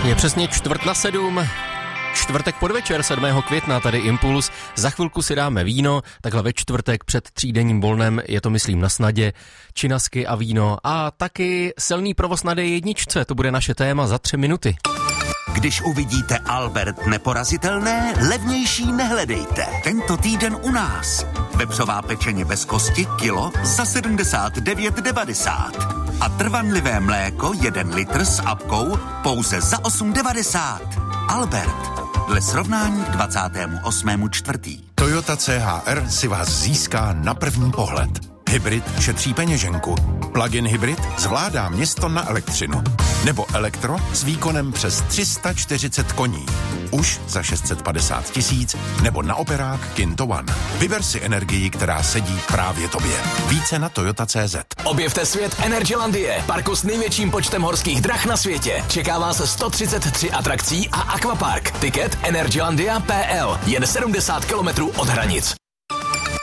Je přesně 6:45, čtvrtek podvečer 7. května, tady Impuls. Za chvilku si dáme víno, takhle ve čtvrtek před třídenním volnem, je to myslím na snadě, činasky a víno a taky silný provoz na D1, to bude naše téma za 3 minuty. Když uvidíte Albert neporazitelné, levnější nehledejte. Tento týden u nás. Vepřová pečeně bez kosti kilo za 79,90. A trvanlivé mléko 1 litr s apkou pouze za 8,90. Albert. Dle srovnání k 28.4. Toyota CHR si vás získá na první pohled. Hybrid šetří peněženku. Plug-in hybrid zvládá město na elektřinu. Nebo elektro s výkonem přes 340 koní. Už za 650 000 nebo na operák Kinto One. Vyber si energii, která sedí právě tobě. Více na Toyota.cz. Objevte svět Energylandie, parku s největším počtem horských drah na světě. Čeká vás 133 atrakcí a akvapark. Tiket energylandia.pl, jen 70 km od hranic.